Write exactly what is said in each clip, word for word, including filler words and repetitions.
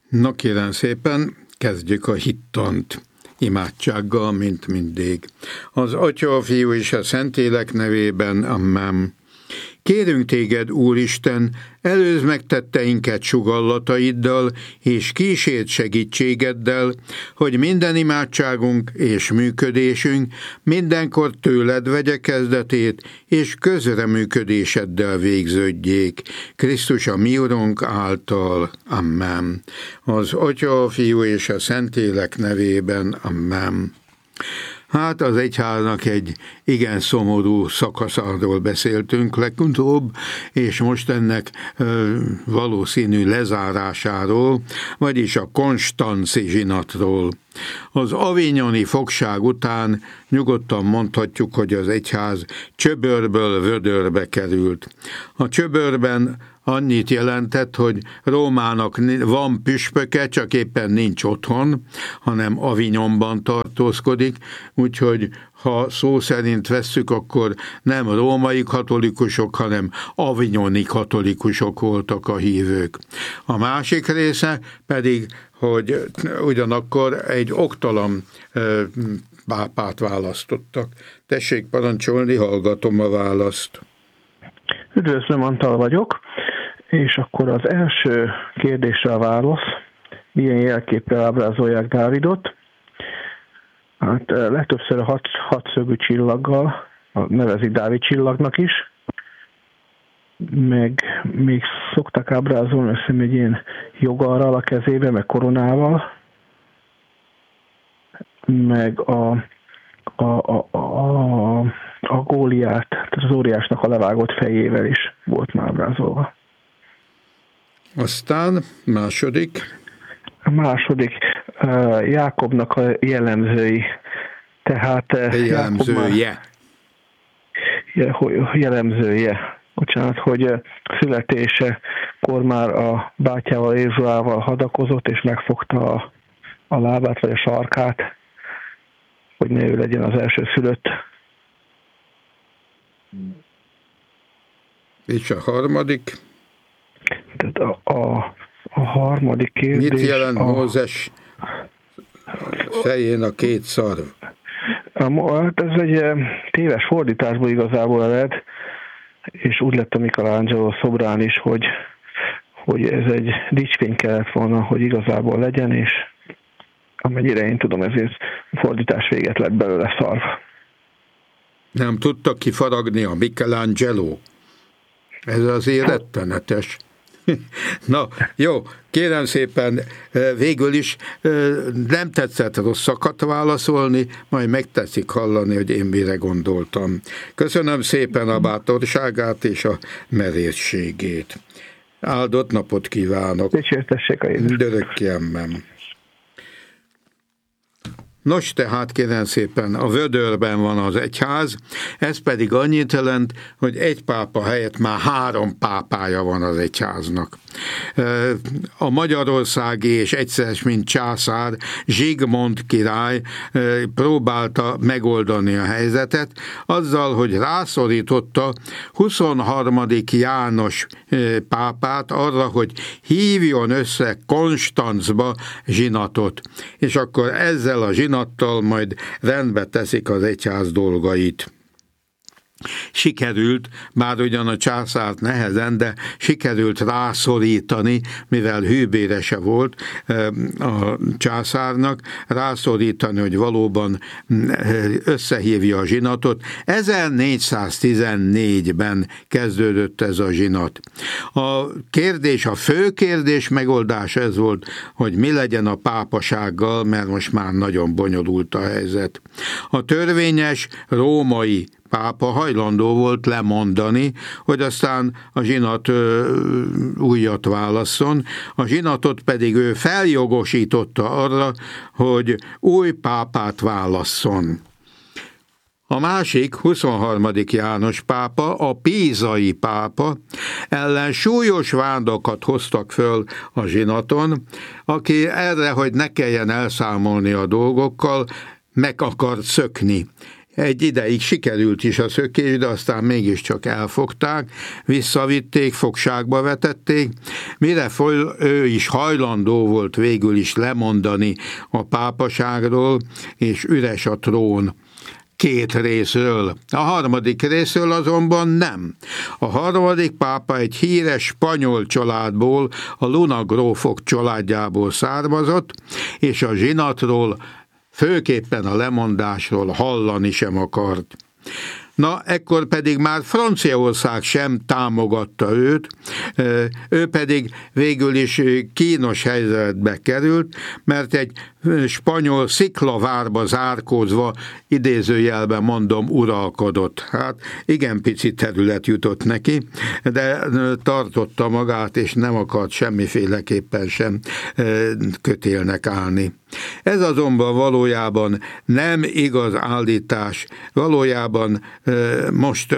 Na kérem szépen, kezdjük a hittant imádsággal, mint mindig. Az Atya, a Fiú és a Szentlélek nevében, amen. Kérünk téged, Úristen, előzd meg tetteinket sugallataiddal, és kísérd segítségeddel, hogy minden imádságunk és működésünk mindenkor tőled vegye kezdetét, és közreműködéseddel végződjék. Krisztus a mi Urunk által. Amen. Az Atya, a Fiú és a Szentlélek nevében. Amen. Hát az egyháznak egy igen szomorú szakaszáról beszéltünk legutóbb, és most ennek ö, valószínű lezárásáról, vagyis a konstanci zsinatról. Az avignoni fogság után nyugodtan mondhatjuk, hogy az egyház csöbörből vödörbe került. A csöbörben annyit jelentett, hogy Rómának van püspöke, csak éppen nincs otthon, hanem Avignonban tartózkodik, úgyhogy ha szó szerint vesszük, akkor nem római katolikusok, hanem avignoni katolikusok voltak a hívők. A másik része pedig, hogy ugyanakkor egy oktalan pápát választottak. Tessék parancsolni, hallgatom a választ. Üdvözlöm, Antal vagyok, és akkor az első kérdésre a válasz, milyen jelképpel ábrázolják Dávidot. Hát legtöbbször a hat, hatszögű csillaggal, nevezik Dávid csillagnak is, meg még szokták ábrázolni, azt hiszem, egy ilyen jogarral a kezébe, meg koronával, meg a, a, a, a, a Góliát, tehát az óriásnak a levágott fejével is volt már ábrázolva. Aztán második. A második uh, Jákobnak a jellemzői, tehát uh, jellemzője. Jákob, jellemzője. Bocsánat, hogy születésekor már a bátyával, Ézsóával hadakozott, és megfogta a, a lábát, vagy a sarkát, hogy ne ő legyen az első szülött. És a harmadik? Tehát a, a, a harmadik kérdés... Mit jelent a, Mózes fején a két szarv? A, hát ez egy téves fordításból igazából ered, és úgy lett a Michelangelo szobrán is, hogy, hogy ez egy dicsfény kellett volna, hogy igazából legyen, és amennyire én tudom, ezért fordítás véget lett belőle szarv. Nem tudta kifaragni a Michelangelo? Ez azért rettenetes. Na, jó, kérem szépen, végül is nem tetszett rosszakat válaszolni, majd megtetszik hallani, hogy én mire gondoltam. Köszönöm szépen a bátorságát és a merészségét. Áldott napot kívánok! Dicsértessék a Jézus! Örökképpen. Nos, tehát kérem szépen, a vödörben van az egyház, ez pedig annyit jelent, hogy egy pápa helyett már három pápája van az egyháznak. A magyarországi és egyszeres, mint császár, Zsigmond király próbálta megoldani a helyzetet, azzal, hogy rászorította huszonharmadik János pápát arra, hogy hívjon össze Konstancba zsinatot, és akkor ezzel a zsinattal majd rendbe teszik az egyház dolgait. Sikerült, bár ugyan a császárt nehezen, de sikerült rászorítani, mivel hűbérese volt a császárnak, rászorítani, hogy valóban összehívja a zsinatot. ezernégyszáztizennégyben kezdődött ez a zsinat. A kérdés, a fő kérdés megoldás ez volt, hogy mi legyen a pápasággal, mert most már nagyon bonyolult a helyzet. A törvényes római pápa hajlandó volt lemondani, hogy aztán a zsinat ö, újat válasszon, a zsinatot pedig ő feljogosította arra, hogy új pápát válasszon. A másik, huszonharmadik János pápa, a pízai pápa ellen súlyos vádakat hoztak föl a zsinaton, aki erre, hogy ne kelljen elszámolni a dolgokkal, meg akart szökni, Egy ideig sikerült is a szökés, de aztán mégiscsak elfogták, visszavitték, fogságba vetették, mire ő is hajlandó volt végül is lemondani a pápaságról, és üres a trón két részről. A harmadik részről azonban nem. A harmadik pápa egy híres spanyol családból, a Luna grófok családjából származott, és a zsinatról, főképpen a lemondásról hallani sem akart. Na, ekkor pedig már Franciaország sem támogatta őt, ő pedig végül is kínos helyzetbe került, mert egy spanyol sziklavárba zárkózva, idézőjelben mondom, uralkodott. Hát igen pici terület jutott neki, de tartotta magát, és nem akart semmiféleképpen sem kötélnek állni. Ez azonban valójában nem igaz állítás. Valójában most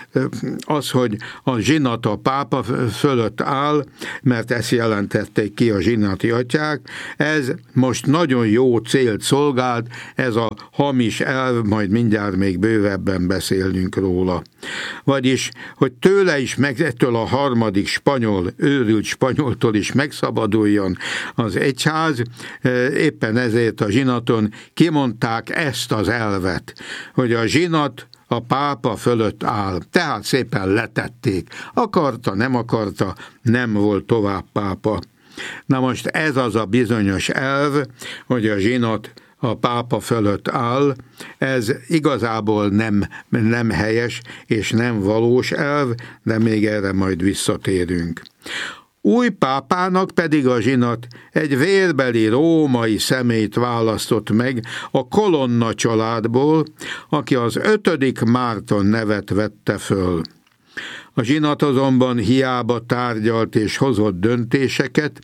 az, hogy a zsinat a pápa fölött áll, mert ezt jelentették ki a zsinati atyák, ez most nagyon jó célt szolgált, ez a hamis elv, majd mindjárt még bővebben beszélünk róla. Vagyis, hogy tőle is, meg ettől a harmadik spanyol, őrült spanyoltól is megszabaduljon az egyház, éppen ezért a zsinaton kimondták ezt az elvet, hogy a zsinat a pápa fölött áll. Tehát szépen letették. Akarta, nem akarta, nem volt tovább pápa. Na most ez az a bizonyos elv, hogy a zsinat a pápa fölött áll, ez igazából nem, nem helyes és nem valós elv, de még erre majd visszatérünk. Új pápának pedig a zsinat egy vérbeli római személyt választott meg a Colonna családból, aki az ötödik Márton nevet vette föl. A zsinat azonban hiába tárgyalt és hozott döntéseket,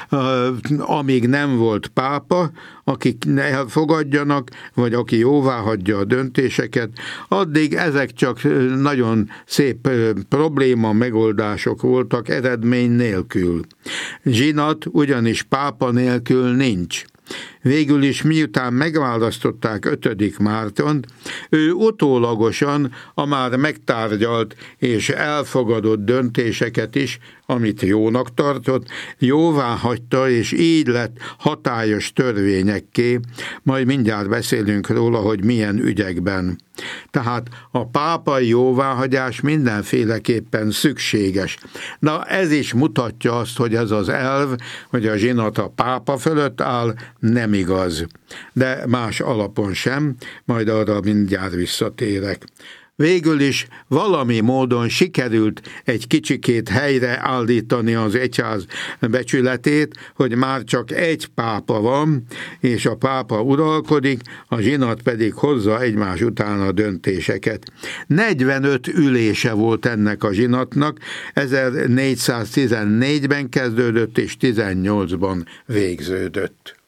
amíg nem volt pápa, akik elfogadjanak, vagy aki jóváhagyja a döntéseket, addig ezek csak nagyon szép probléma megoldások voltak eredmény nélkül. Zsinat ugyanis pápa nélkül nincs. Végül is miután megválasztották ötödik Mártont, ő utólagosan a már megtárgyalt és elfogadott döntéseket is, amit jónak tartott, jóvá hagyta, és így lett hatályos törvényekké, majd mindjárt beszélünk róla, hogy milyen ügyekben. Tehát a pápai jóváhagyás mindenféleképpen szükséges. Na, ez is mutatja azt, hogy ez az elv, hogy a zsinat a pápa fölött áll, nem igaz. De más alapon sem, majd arra mindjárt visszatérek. Végül is valami módon sikerült egy kicsikét helyre állítani az egyház becsületét, hogy már csak egy pápa van, és a pápa uralkodik, a zsinat pedig hozza egymás után a döntéseket. negyvenöt ülése volt ennek a zsinatnak, ezernégyszáztizennégyben kezdődött és tizennyolcban végződött.